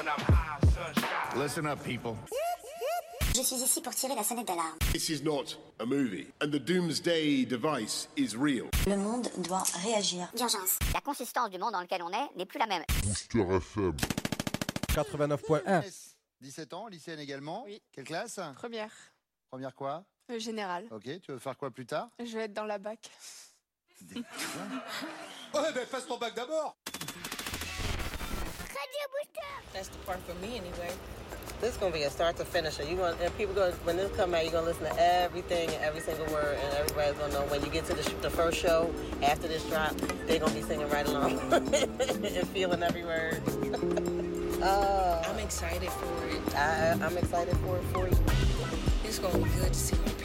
Listen up, people. Je suis ici pour tirer la sonnette d'alarme. This is not a movie, and the doomsday device is real. Le monde doit réagir. D'urgence. La consistance du monde dans lequel on est n'est plus la même. Booster FM 89.1. 17 ans, lycéenne également. Oui. Quelle classe? Première. Première quoi? Générale. Ok, tu veux faire quoi plus tard? Je vais être dans la bac. Ouais, ben passe ton bac d'abord. That's the part for me anyway. This is gonna be a start to finish. You want and people go when this come out, you're gonna listen to everything and every single word, and everybody's gonna know when you get to the first show after this drop, they're gonna be singing right along and feeling every word. I'm excited for it. I'm excited for it for you. It's gonna be good to see you.